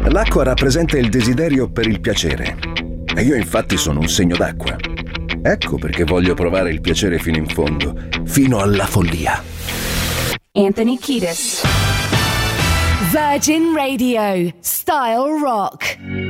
L'acqua rappresenta il desiderio per il piacere. E io infatti sono un segno d'acqua. Ecco perché voglio provare il piacere fino in fondo, fino alla follia. Anthony Kiedis. Virgin Radio, Style Rock.